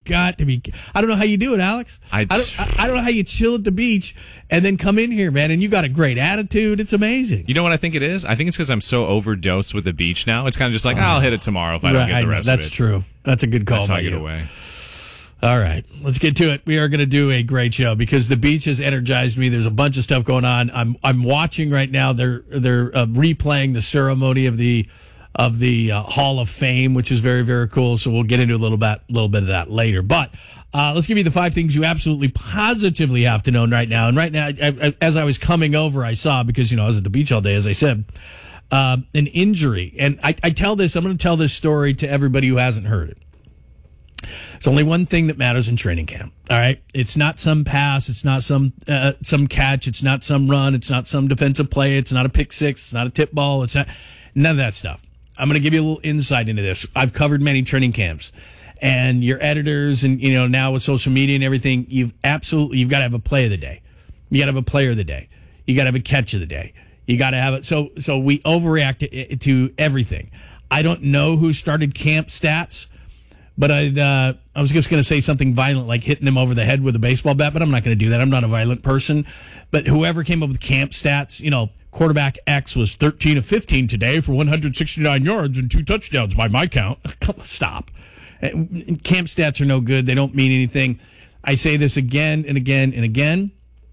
got to be. I don't know how you do it, Alex. I don't know how you chill at the beach and then come in here, man, and you got a great attitude. It's amazing. You know what I think it is? I think it's because I'm so overdosed with the beach now. It's kind of just like, I'll hit it tomorrow if I don't get the rest of it. That's true. That's a good call. That's how I get away. All right, let's get to it. We are going to do a great show because the beach has energized me. There's a bunch of stuff going on. I'm watching right now. They're replaying the ceremony of the Hall of Fame, which is very, very cool. So we'll get into a little bit of that later. But let's give you the 5 things you absolutely positively have to know right now. And right now, as I was coming over, I saw, because I was at the beach all day, as I said, an injury. And I tell this. I'm going to tell this story to everybody who hasn't heard it. There's only one thing that matters in training camp. All right, it's not some pass, it's not some catch, it's not some run, it's not some defensive play, it's not a pick six, it's not a tip ball, it's not none of that stuff. I'm going to give you a little insight into this. I've covered many training camps, and your editors, and now with social media and everything, you've got to have a play of the day. You got to have a player of the day. You got to have a catch of the day. You got to have it. So we overreact to everything. I don't know who started camp stats. But I was just going to say something violent, like hitting them over the head with a baseball bat, but I'm not going to do that. I'm not a violent person. But whoever came up with camp stats, quarterback X was 13 of 15 today for 169 yards and 2 touchdowns by my count. Stop. Camp stats are no good. They don't mean anything. I say this again and again and again.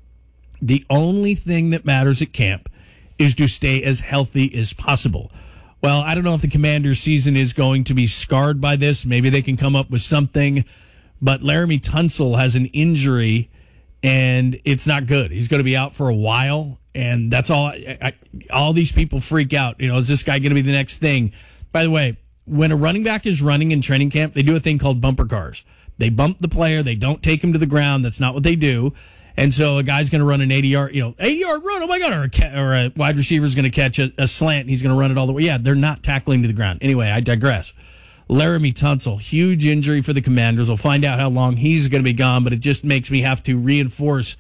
The only thing that matters at camp is to stay as healthy as possible. Well, I don't know if the Commanders' season is going to be scarred by this. Maybe they can come up with something. But Laramie Tunsil has an injury, and it's not good. He's going to be out for a while, and that's all. All these people freak out. Is this guy going to be the next thing? By the way, when a running back is running in training camp, they do a thing called bumper cars. They bump the player. They don't take him to the ground. That's not what they do. And so a guy's going to run an 80-yard run. Oh my God! Or a wide receiver is going to catch a slant. And he's going to run it all the way. Yeah, they're not tackling to the ground. Anyway, I digress. Laramie Tunsil, huge injury for the Commanders. We'll find out how long he's going to be gone, but it just makes me have to reinforce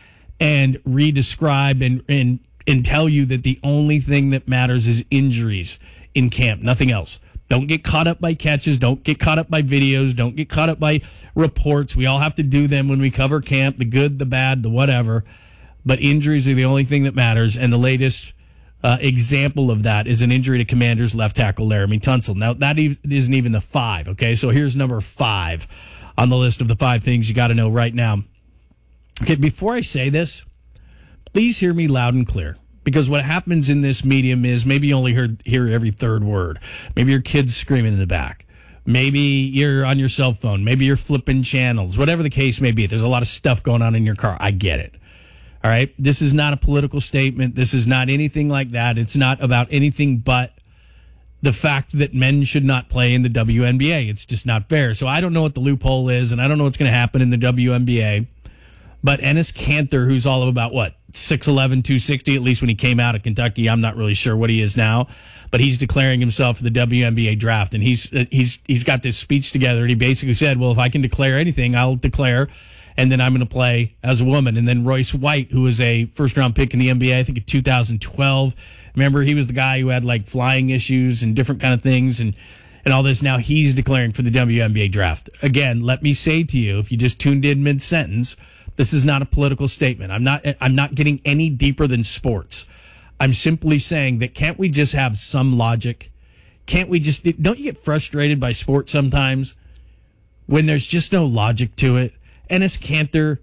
and re-describe and tell you that the only thing that matters is injuries in camp, nothing else. Don't get caught up by catches. Don't get caught up by videos. Don't get caught up by reports. We all have to do them when we cover camp, the good, the bad, the whatever. But injuries are the only thing that matters. And the latest example of that is an injury to Commanders left tackle Laramie Tunsil. Now, that isn't even the 5, okay? So here's number 5 on the list of the 5 things you got to know right now. Okay, before I say this, please hear me loud and clear. Because what happens in this medium is maybe you only hear every third word. Maybe your kid's screaming in the back. Maybe you're on your cell phone. Maybe you're flipping channels. Whatever the case may be, there's a lot of stuff going on in your car. I get it. All right? This is not a political statement. This is not anything like that. It's not about anything but the fact that men should not play in the WNBA. It's just not fair. So I don't know what the loophole is, and I don't know what's going to happen in the WNBA. But Enes Kanter, who's all of about, 6'11", 260, at least when he came out of Kentucky. I'm not really sure what he is now. But he's declaring himself for the WNBA draft. And he's got this speech together, and he basically said, well, if I can declare anything, I'll declare, and then I'm going to play as a woman. And then Royce White, who was a first-round pick in the NBA, I think in 2012. Remember, he was the guy who had, flying issues and different kind of things and all this. Now he's declaring for the WNBA draft. Again, let me say to you, if you just tuned in mid-sentence, this is not a political statement. I'm not getting any deeper than sports. I'm simply saying that can't we just have some logic? Don't you get frustrated by sports sometimes when there's just no logic to it? Enes Kanter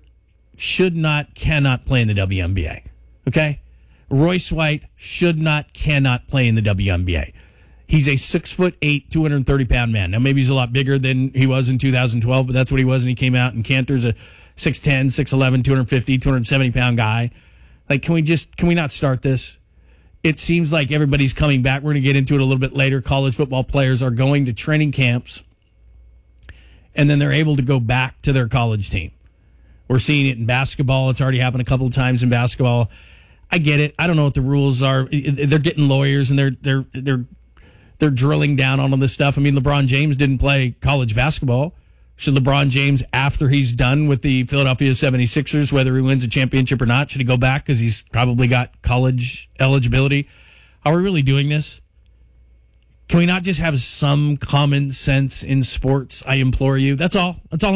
cannot play in the WNBA. Okay? Royce White cannot play in the WNBA. He's a 6'8", 230-pound man. Now, maybe he's a lot bigger than he was in 2012, but that's what he was, and he came out, and Kanter's a 6'10", 6'11", 250, 270-pound guy. Can we not start this? It seems like everybody's coming back. We're going to get into it a little bit later. College football players are going to training camps, and then they're able to go back to their college team. We're seeing it in basketball. It's already happened a couple of times in basketball. I get it. I don't know what the rules are. They're getting lawyers, and they're drilling down on all this stuff. I mean, LeBron James didn't play college basketball. Should LeBron James, after he's done with the Philadelphia 76ers, whether he wins a championship or not, should he go back because he's probably got college eligibility? Are we really doing this? Can we not just have some common sense in sports? I implore you. That's all.